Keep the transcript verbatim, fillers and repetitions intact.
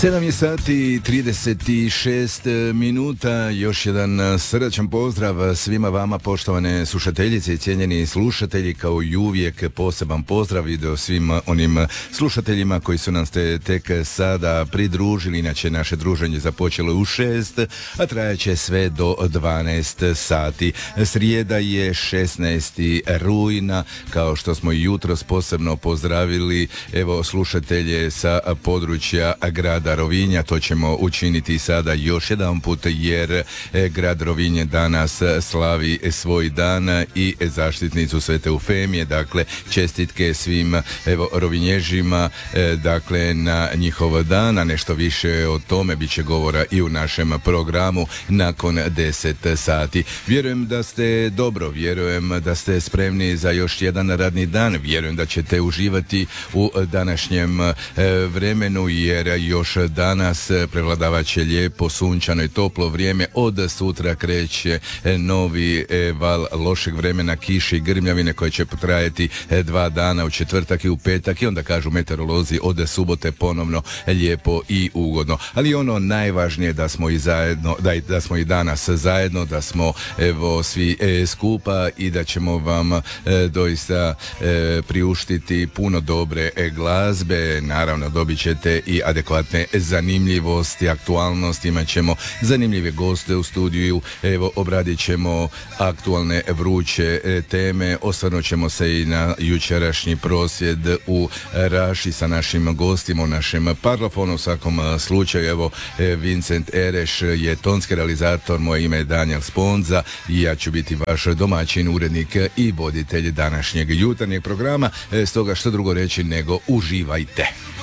sedam je sati i trideset šest minuta. Još jedan srdačan pozdrav svima vama, poštovane slušateljice i cijenjeni slušatelji. Kao i uvijek poseban pozdrav i do svim onim slušateljima koji su nam ste tek sada pridružili. Inače naše druženje započelo u šest, a trajaće sve do dvanaest sati. Srijeda je šesnaesti rujna, kao što smo jutros posebno pozdravili evo slušatelje sa područja grada Rovinja. To ćemo učiniti sada još jedan put, jer grad Rovinje danas slavi svoj dan i zaštitnicu Svete Eufemije. Dakle, čestitke svim evo rovinježima dakle na njihov dan, a nešto više o tome bit će govora i u našem programu nakon deset sati. Vjerujem da ste dobro, vjerujem da ste spremni za još jedan radni dan, vjerujem da ćete uživati u današnjem vremenu, jer još danas prevladavat će lijepo, sunčano i toplo vrijeme. Od sutra kreće novi val lošeg vremena, kiše i grmljavine koje će potrajati dva dana, u četvrtak i u petak, i onda kažu meteorolozi od subote ponovno lijepo i ugodno. Ali ono najvažnije da smo i zajedno, da, da smo i danas zajedno, da smo evo svi e, skupa i da ćemo vam e, doista e, priuštiti puno dobre e, glazbe. Naravno dobit ćete i adekvatne zanimljivosti, aktualnosti, imat ćemo zanimljive goste u studiju, evo obradit ćemo aktualne vruće e, teme, osvrnut ćemo se i na jučerašnji prosvjed u Raši sa našim gostima u našem parlofonu. U svakom slučaju evo e, Vincent Ereš je tonski realizator, moje ime je Daniel Sponza i ja ću biti vaš domaćin, urednik i voditelj današnjeg jutarnjeg programa. E, stoga što drugo reći nego uživajte.